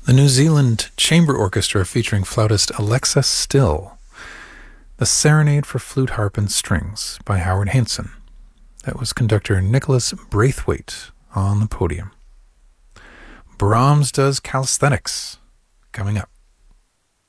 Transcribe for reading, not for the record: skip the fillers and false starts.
The New Zealand Chamber Orchestra featuring flautist Alexa Still. The Serenade for Flute, Harp, and Strings by Howard Hanson. That was conductor Nicholas Braithwaite on the podium. Brahms does calisthenics, coming up.